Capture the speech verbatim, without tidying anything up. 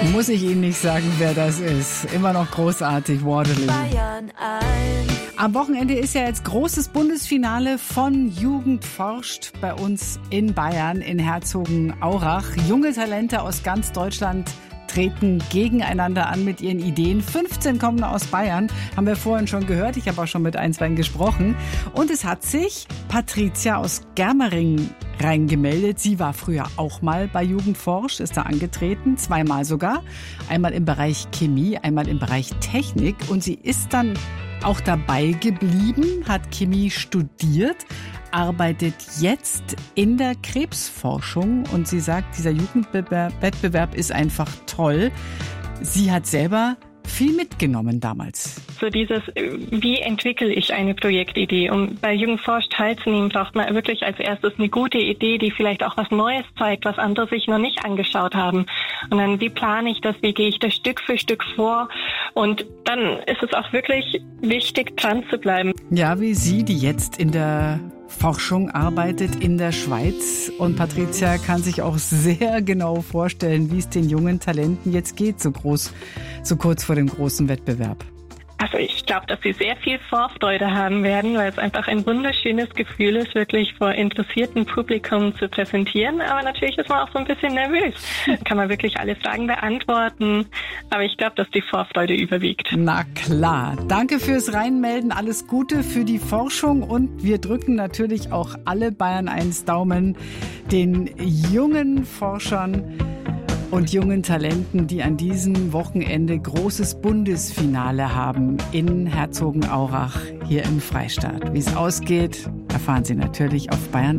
Muss ich Ihnen nicht sagen, wer das ist. Immer noch großartig, Waterloo. Am Wochenende ist ja jetzt großes Bundesfinale von Jugend forscht bei uns in Bayern, in Herzogenaurach. Junge Talente aus ganz Deutschland treten gegeneinander an mit ihren Ideen. fünfzehn kommen aus Bayern, haben wir vorhin schon gehört. Ich habe auch schon mit ein, zwei gesprochen. Und es hat sich Patricia aus Germering reingemeldet. Sie war früher auch mal bei Jugend forscht, ist da angetreten, zweimal sogar. Einmal im Bereich Chemie, einmal im Bereich Technik. Und sie ist dann auch dabei geblieben, hat Chemie studiert, arbeitet jetzt in der Krebsforschung und sie sagt, dieser Jugendwettbewerb ist einfach toll. Sie hat selber viel mitgenommen damals. So dieses, wie entwickle ich eine Projektidee? Um bei Jugend forscht teilzunehmen, braucht man wirklich als erstes eine gute Idee, die vielleicht auch was Neues zeigt, was andere sich noch nicht angeschaut haben. Und dann, wie plane ich das, wie gehe ich das Stück für Stück vor? Und dann ist es auch wirklich wichtig, dran zu bleiben. Ja, wie Sie, die jetzt in der Forschung arbeitet in der Schweiz. Und Patricia kann sich auch sehr genau vorstellen, wie es den jungen Talenten jetzt geht, so groß, so kurz vor dem großen Wettbewerb. Also ich glaube, dass sie sehr viel Vorfreude haben werden, weil es einfach ein wunderschönes Gefühl ist, wirklich vor interessiertem Publikum zu präsentieren. Aber natürlich ist man auch so ein bisschen nervös. Kann man wirklich alle Fragen beantworten. Aber ich glaube, dass die Vorfreude überwiegt. Na klar. Danke fürs Reinmelden. Alles Gute für die Forschung. Und wir drücken natürlich auch alle Bayern eins Daumen den jungen Forschern und jungen Talenten, die an diesem Wochenende großes Bundesfinale haben in Herzogenaurach hier im Freistaat. Wie es ausgeht, erfahren Sie natürlich auf Bayern